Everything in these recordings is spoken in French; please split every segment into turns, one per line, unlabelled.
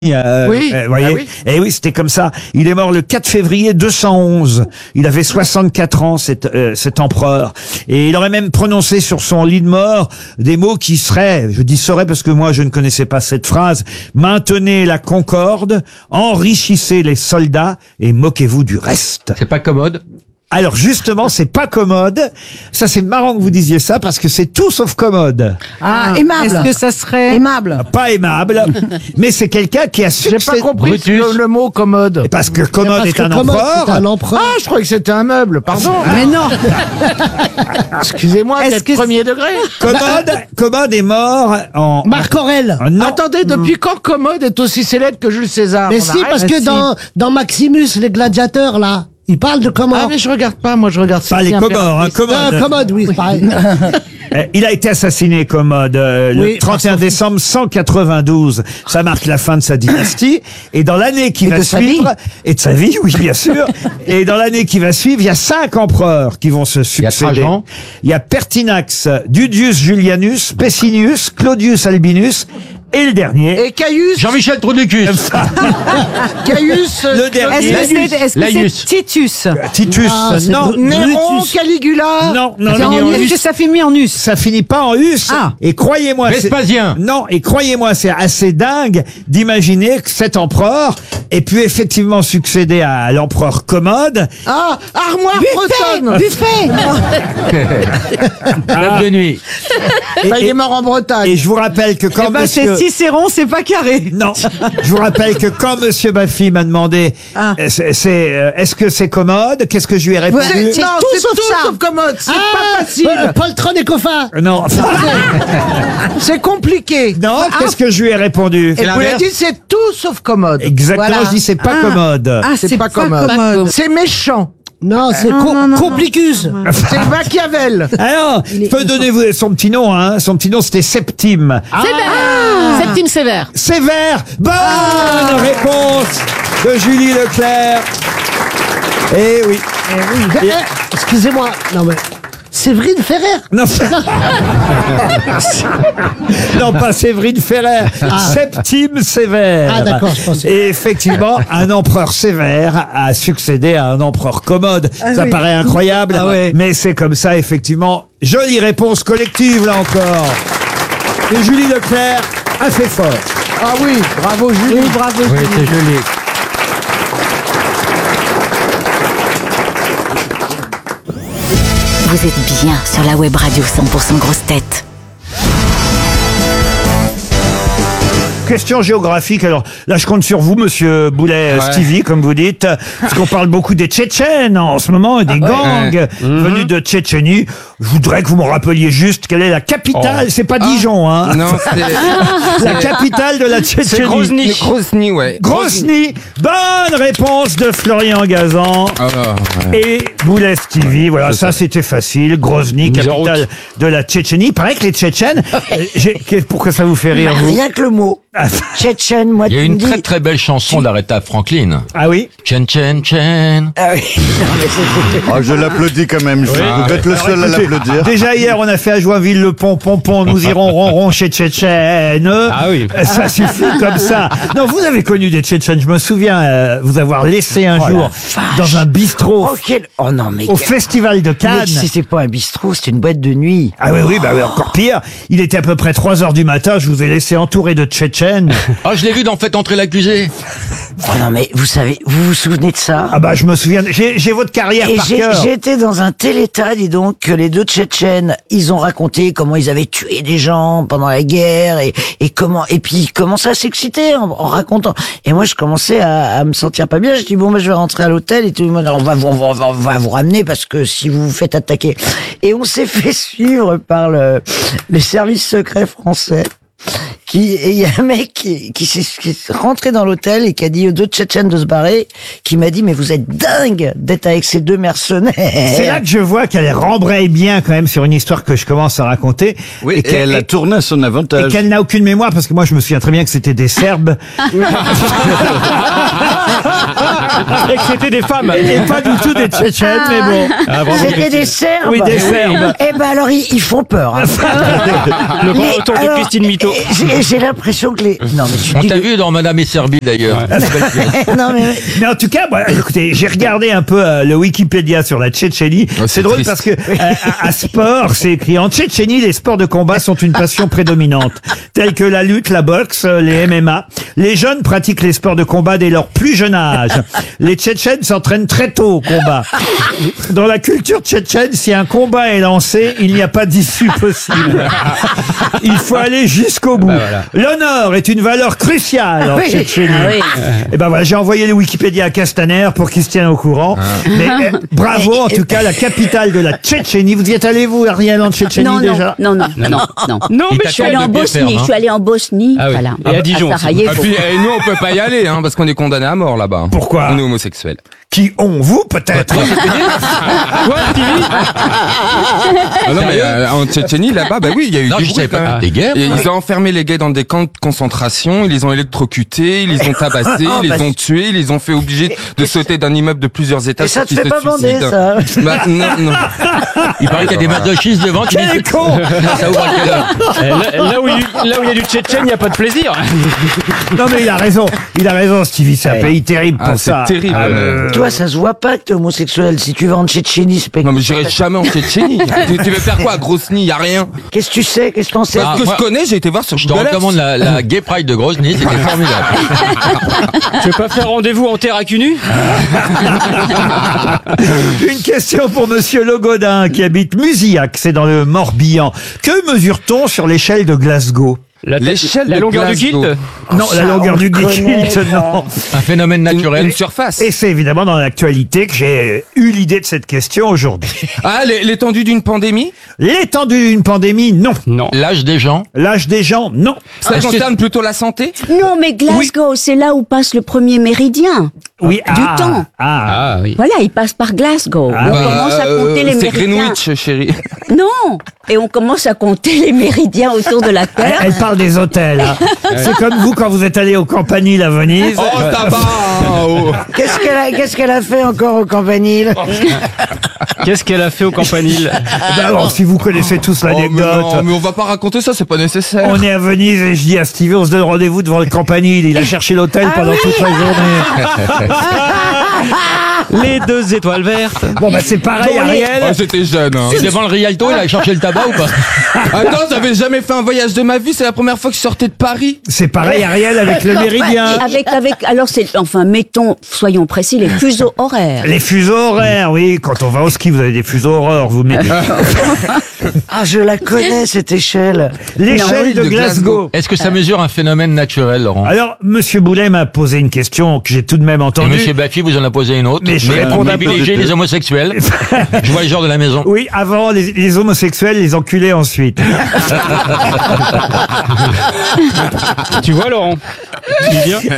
Voyez.
oui.
Et oui, c'était comme ça. Il est mort le 4 février 211. Il avait 64 ans, cet empereur. Et il aurait même prononcé sur son lit de mort des mots qui seraient, je dis seraient parce que moi je ne connaissais pas cette phrase, maintenez la concorde, enrichissez les soldats et moquez-vous du reste.
C'est pas commode.
Alors justement, c'est pas commode. Ça, c'est marrant que vous disiez ça parce que c'est tout sauf commode.
Ah, aimable.
Est-ce que ça serait
Aimable.
Pas aimable, mais c'est quelqu'un qui a
J'ai
succédé.
pas compris le mot commode.
Parce que commode est un empereur.
Ah, je croyais que c'était un meuble, pardon.
Mais non.
Excusez-moi
Est-ce
d'être
que
premier degré.
Commode est mort en...
Marc Aurèle.
Non.
Attendez, depuis quand Commode est aussi célèbre que Jules César?
Mais
On
si,
arrête.
parce que dans Maximus, les gladiateurs, là, ils parlent de
Ah,
Commode.
mais je regarde pas, moi je regarde
Pas les Comores, Commode.
Commode, oui, c'est pareil.
Il a été assassiné, Commode, le
Oui,
31 décembre 192. Ça marque la fin de sa dynastie. Et dans l'année qui
Et
va
de sa
suivre, et de sa vie, oui, bien sûr. Et dans l'année qui va suivre, il y a 5 empereurs qui vont se succéder.
Trajan.
Il y a Pertinax, Dudius Julianus, Pessinus, Claudius Albinus, et le dernier.
Et Caius,
Jean-Michel Trudicus.
Caius,
Le dernier.
Est-ce que
Laïus.
c'est Titus?
Titus.
Ah, c'est
Non.
Néron,
Brutus.
Caligula.
Non,
C'est en us. Est-ce que ça finit en us?
Ça finit pas en us.
Ah.
Et croyez-moi,
Vespasien.
non, et croyez-moi, c'est assez dingue d'imaginer que cet empereur ait pu effectivement succéder à l'empereur Commode.
Ah, armoire bretonne.
Buffet.
Table de nuit.
Bah, il est mort en Bretagne.
Et je vous rappelle que quand
Eh ben,
monsieur...
c'est Cicéron, c'est pas carré.
Non, je vous rappelle que quand monsieur Baffy m'a demandé
Ah.
est-ce que c'est commode, qu'est-ce que je lui ai répondu?
C'est
Non,
tout
c'est
sauf
tout
ça.
sauf Commode. C'est pas facile.
Poltron et Coffin.
Non,
C'est compliqué.
non, qu'est-ce que je lui ai répondu?
Et vous l'avez dit, c'est tout sauf Commode.
Exactement,
Voilà.
je dis c'est pas commode.
Ah,
C'est pas commode. C'est méchant.
Non, c'est
non.
Complicus.
C'est Machiavel.
Alors, je peux donner son petit nom, hein. Son petit nom, c'était Septime.
Septime Sévère.
Sévère. Bonne réponse de Julie Leclerc. Eh oui.
Excusez-moi. Non, mais. Séverine Ferrer.
Non, non, pas Séverine Ferrer. Septime Sévère.
Ah, d'accord, je pensais.
Et effectivement, un empereur sévère a succédé à un empereur commode. Ça paraît incroyable, mais c'est comme ça, effectivement. Jolie réponse collective, là encore. Et Julie Leclerc a fait fort.
Ah oui, bravo Julie.
Oui, bravo.
Oui, c'est joli.
Vous êtes bien sur la web radio 100% grosse tête.
Question géographique. Alors là, je compte sur vous, monsieur Boulet, Stevie, comme vous dites, parce qu'on parle beaucoup des Tchétchènes en ce moment, et des gangs venus de Tchétchénie. Je voudrais que vous me rappeliez juste quelle est la capitale. C'est pas Dijon, hein.
Non, c'est
La capitale de la Tchétchénie.
Grozny. Grozny, ouais.
Grozny. Bonne réponse de Florian Gazan et Boulet Stevie. Voilà, ça c'était facile. Grozny, capitale de la Tchétchénie. Il paraît que les Tchétchènes, pourquoi ça vous fait rire, vous?
Rien que le mot. Tchétchène, moi,
Il y a
tu
une
me dis.
très très belle chanson d'Aretha Franklin.
Ah oui?
Chen chen chen.
Ah oui.
Je l'applaudis quand même. Vous êtes le seul à
Écoutez,
l'applaudir.
déjà hier, on a fait à Joinville le pont, nous irons ronron chez Tchétchène.
Ah oui.
Ça suffit comme ça. Non, vous avez connu des Tchétchènes. Je me souviens vous avoir laissé un jour dans un bistrot
Oh non, mais.
au festival de Cannes.
Mais c'était pas un bistrot, c'était une boîte de nuit.
Ah oui, encore pire. Il était à peu près 3h du matin. Je vous ai laissé entouré de Tchétchènes.
Ah, je l'ai vu dans Faites entrer l'accusé.
Oh non, mais vous savez, vous vous souvenez de ça?
Ah bah je me souviens. J'ai votre carrière
Et
par cœur.
j'étais dans un tel état, dis donc, que les deux Tchétchènes, ils ont raconté comment ils avaient tué des gens pendant la guerre et puis ils commençaient à s'exciter en racontant. Et moi, je commençais à me sentir pas bien. Je dis bon, je vais rentrer à l'hôtel et tout. On va vous ramener parce que si vous vous faites attaquer. Et on s'est fait suivre par les services secrets français. Et il y a un mec qui s'est rentré dans l'hôtel et qui a dit aux deux Tchétchènes de se barrer, qui m'a dit mais vous êtes dingue d'être avec ces deux mercenaires.
C'est là que je vois qu'elle rembraye bien quand même sur une histoire que je commence à raconter.
Oui, et elle a tourné à son
Et
avantage.
qu'elle n'a aucune mémoire, parce que moi je me souviens très bien que c'était des Serbes.
Et que c'était des femmes.
Et pas du tout des Tchétchènes, mais bon.
C'était des Serbes.
Oui, des Serbes.
Eh ben alors ils font peur. Hein.
Le grand retour de Christine Mito.
J'ai Et j'ai l'impression que les... Non, mais tu
On
dis...
t'a vu dans Madame et Serbie d'ailleurs.
Non, mais...
Mais en tout cas, écoutez, j'ai regardé un peu le Wikipédia sur la Tchétchénie.
Oh,
c'est drôle
triste.
parce que à sport, c'est écrit en Tchétchénie, les sports de combat sont une passion prédominante, tels que la lutte, la boxe, les MMA. Les jeunes pratiquent les sports de combat dès leur plus jeune âge. Les Tchétchènes s'entraînent très tôt au combat. Dans la culture tchétchène, si un combat est lancé, il n'y a pas d'issue possible. Il faut aller jusqu'au bout. L'honneur est une valeur cruciale en Tchétchénie. Et ben voilà, j'ai envoyé le Wikipédia à Castaner pour qu'il se tienne au courant. Mais bravo, en tout cas, la capitale de la Tchétchénie. Vous y êtes allé, vous, Ariel, en Tchétchénie
Non,
déjà?
non.
Non,
Mais
mais
je suis allée en Bosnie. Je suis allée en Bosnie.
Ah oui.
Voilà.
Et à Dijon aussi.
Sarajevo.
Et puis, nous, on peut pas y aller, hein, parce qu'on est condamné à mort là-bas.
Pourquoi?
On est homosexuels.
Qui ont, vous, peut-être?
Quoi, Stevie
Ah non, mais en Tchétchénie, là-bas, bah oui, il y a eu
Non,
du
je
bruit,
savais
quand
pas.
même.
Des guerres.
Et ils ont enfermé les gays dans des camps de concentration, ils les ont électrocutés, ils les ont tabassés, ils les ont tués, ils les ont fait obligés de sauter d'un immeuble de plusieurs étages.
Et ça
pour
te
qu'ils
fait
se
pas bander,
suicident.
ça?
Bah, non.
Il paraît qu'il y a des masochistes devant qui
Quel
disent
con!
ça ouvre à quelle heure
Là où il y a du Tchétchène, il n'y a pas de plaisir.
Non, mais il a raison, Stevie, c'est un pays terrible pour
Ah,
ça.
c'est terrible.
Toi, ça se voit pas que t'es homosexuel. Si tu vas en Tchétchénie, c'est pas...
Non, mais j'irai jamais en Tchétchénie. Tu veux faire quoi à Grozny? Y a rien.
Qu'est-ce que tu sais? Qu'est-ce que t'en sais?
Ah,
Ce que
moi-
je connais, j'ai été voir sur
Je te
Google Earth.
recommande la Gay Pride de Grozny, c'était formidable.
Tu veux pas faire rendez-vous en terre à cul nu?
Une question pour Monsieur Logodin qui habite Musillac, c'est dans le Morbihan. Que mesure-t-on sur l'échelle de Glasgow?
L'échelle
La
de
longueur du
Glasgow.
kilt?
Non, la longueur du kilt, non.
Un phénomène naturel.
Une surface.
Et c'est évidemment dans l'actualité que j'ai eu l'idée de cette question aujourd'hui.
Ah, l'étendue d'une pandémie?
L'étendue d'une pandémie, non.
Non.
L'âge des gens.
L'âge des gens, non.
Ça concerne plutôt la santé?
Non, mais Glasgow, c'est là où passe le premier méridien.
Oui,
Du temps.
Ah,
oui.
Voilà, il passe par Glasgow.
Ah,
on
bah,
commence à compter les
c'est
méridiens.
Greenwich, chérie.
Non, et on commence à compter les méridiens autour de la Terre.
Elle parle des hôtels. Hein. C'est comme vous quand vous êtes allé au Campanile à Venise.
Oh, tabac! Oh.
Qu'est-ce qu'elle a fait encore au Campanile?
Qu'est-ce qu'elle a fait au Campanile?
Ben bon, si vous connaissez tous
Oh, mais
l'anecdote.
non, mais on va pas raconter ça, c'est pas nécessaire.
On est à Venise et je dis à Stevie, on se donne rendez-vous devant le Campanile. Il a cherché l'hôtel pendant toute la journée.
Les 2 étoiles vertes.
Bon, bah c'est pareil, Ariel.
Oh, j'étais jeune, hein.
Et devant le Rialto, il a cherché le tabac ou pas?
Attends, j'avais jamais fait un voyage de ma vie, c'est la première fois que je sortais de Paris.
C'est pareil, Ariel, avec le méridien.
Alors enfin, mettons, soyons précis, les fuseaux horaires.
Les fuseaux horaires, oui. Quand on va au ski, vous avez des fuseaux horaires. Vous mettez
Ah, je la connais, cette échelle.
l'échelle de
de
Glasgow.
Est-ce que ça mesure un phénomène naturel, Laurent?
Alors, Monsieur Boulet m'a posé une question que j'ai tout de même
Et
entendue.
Monsieur Baffy vous en a posé une autre.
Mais je réponds d'abord.
privilégier les homosexuels. Je vois les gens de la maison.
Oui, avant les homosexuels, les enculés ensuite.
Tu vois, Laurent? Tu dis bien?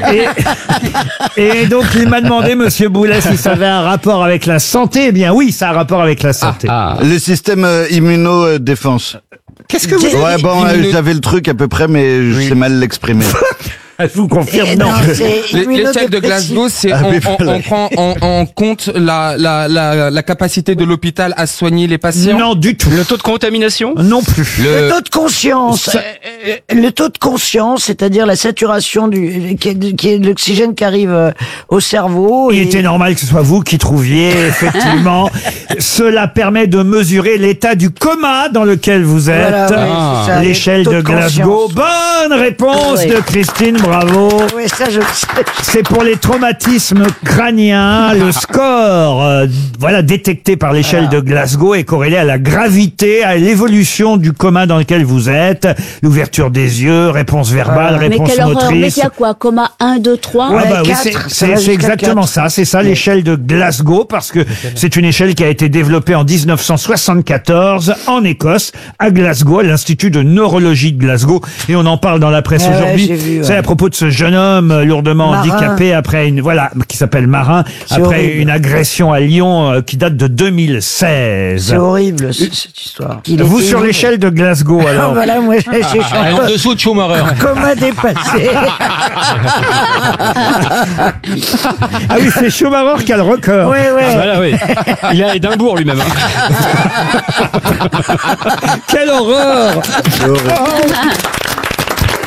Et donc, il m'a demandé, Monsieur Boulet, si ça avait un rapport avec la santé. Eh bien, oui, ça a un rapport avec la santé.
Le système immunodéfense.
Qu'est-ce que vous
Ouais, bon, j'avais le truc à peu près, mais je sais mal l'exprimer.
Je vous confirme, non.
L'échelle de Glasgow, c'est
Ah, mais
on
voilà.
prend en compte la capacité de l'hôpital à soigner les patients.
Non, du tout.
Le taux de contamination?
Non plus.
Le taux de conscience. Le taux de conscience, c'est-à-dire la saturation qui est l'oxygène qui arrive au cerveau.
Il
et-
était normal que ce soit vous qui trouviez, effectivement. Cela permet de mesurer l'état du coma dans lequel vous êtes.
Voilà, oui, c'est ça,
L'échelle
le taux
de Glasgow.
conscience.
Bonne réponse
Oui.
de Christine, bravo.
Oui, ça je sais.
C'est pour les traumatismes crâniens. Le score, voilà, détecté par l'échelle de Glasgow est corrélé à la gravité, à l'évolution du coma dans lequel vous êtes, l'ouverture des yeux, réponse verbale,
Mais
réponse
quelle horreur, mais
motrice.
il y a quoi? Coma 1, 2, 3?
Ah bah oui,
4,
c'est-
ça va
c'est
jusqu'à
exactement
4.
ça. C'est ça l'échelle de Glasgow parce que c'est une échelle qui a été développée en 1974 en Écosse, à Glasgow, à l'Institut de neurologie de Glasgow. Et on en parle dans la presse
Ouais,
aujourd'hui.
j'ai vu, ouais.
C'est à propos de ce jeune homme lourdement
Marin.
handicapé après qui s'appelle Marin,
C'est
après
horrible.
une agression à Lyon qui date de 2016.
C'est horrible cette histoire.
Vous sur l'échelle de Glasgow
Ah,
alors.
voilà, moi j'ai
En
chanté
dessous de Schumacher.
coma dépassé.
Ah oui, c'est Schumacher qui a le record.
Ouais, ouais.
Voilà, oui. Il est à Édimbourg lui-même.
Quelle horreur.